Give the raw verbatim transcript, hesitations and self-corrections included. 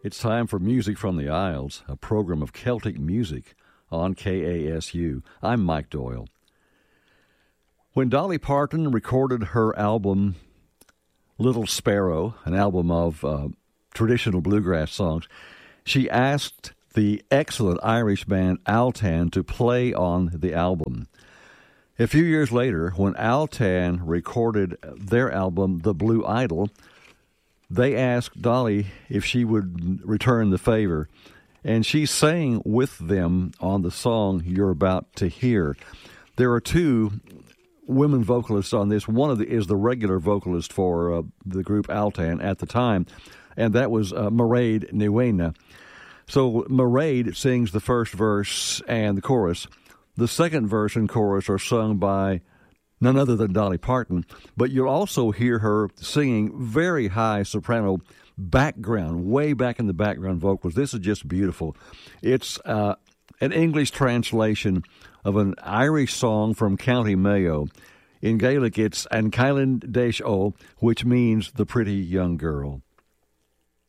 It's time for Music from the Isles, a program of Celtic music on K A S U. I'm Mike Doyle. When Dolly Parton recorded her album Little Sparrow, an album of uh, traditional bluegrass songs, she asked the excellent Irish band Altan to play on the album. A few years later, when Altan recorded their album The Blue Idol, they asked Dolly if she would return the favor, and she sang with them on the song you're about to hear. There are two women vocalists on this. One of the is the regular vocalist for uh, the group Altan at the time, and that was uh, Mairead Nuena. So Mairead sings the first verse and the chorus. The second verse and chorus are sung by none other than Dolly Parton, but you'll also hear her singing very high soprano background, way back in the background vocals. This is just beautiful. It's uh, an English translation of an Irish song from County Mayo. In Gaelic, it's An Cailean Deis O, which means the pretty young girl.